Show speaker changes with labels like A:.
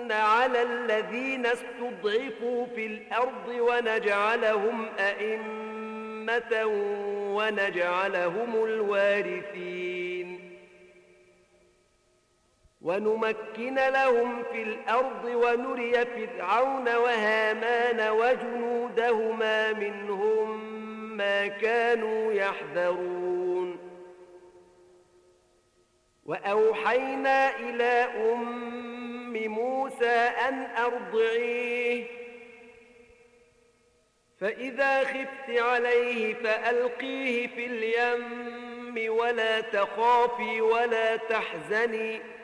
A: على الذين استضعفوا في الأرض ونجعلهم أئمة ونجعلهم الوارثين ونمكن لهم في الأرض ونري فرعون وهامان وجنودهما منهم ما كانوا يحذرون وأوحينا إلى موسى أن أرضعيه فإذا خفت عليه فألقيه في اليم ولا تخافي ولا تحزني